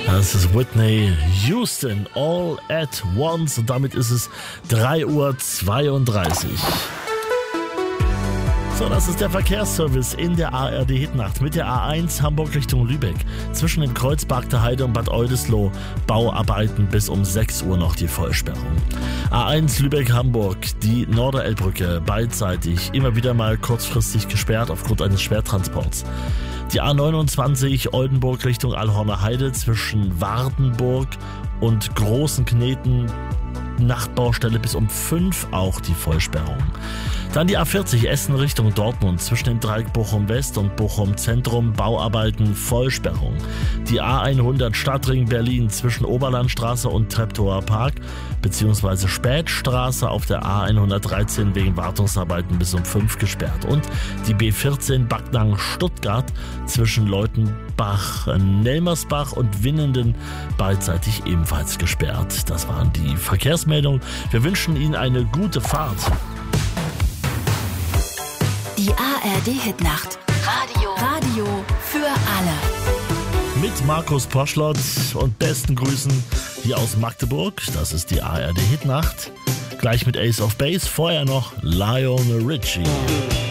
Das ist Whitney Houston, All at Once. Und damit ist es 3:32 Uhr. So, das ist der Verkehrsservice in der ARD Hitnacht mit der A1 Hamburg Richtung Lübeck. Zwischen dem Kreuzberg der Heide und Bad Oldesloe Bauarbeiten bis um 6 Uhr noch die Vollsperrung. A1 Lübeck-Hamburg, die Norderelbbrücke beidseitig immer wieder mal kurzfristig gesperrt aufgrund eines Schwertransports. Die A29 Oldenburg Richtung Alhorner Heide zwischen Wardenburg und Großen Kneten, Nachtbaustelle bis um 5 auch die Vollsperrung. Dann die A40 Essen Richtung Dortmund zwischen dem Dreieck Bochum West und Bochum Zentrum Bauarbeiten, Vollsperrung. Die A100 Stadtring Berlin zwischen Oberlandstraße und Treptower Park bzw. Spätstraße auf der A113 wegen Wartungsarbeiten bis um 5 gesperrt. Und die B14 Backnang Stuttgart zwischen Leutenbach, Nelmersbach und Winnenden beidseitig ebenfalls gesperrt. Das waren die Verkehrsmeldungen. Wir wünschen Ihnen eine gute Fahrt. Die ARD Hitnacht. Radio für alle. Mit Markus Poschlott und besten Grüßen hier aus Magdeburg. Das ist die ARD Hitnacht. Gleich mit Ace of Base. Vorher noch Lionel Richie.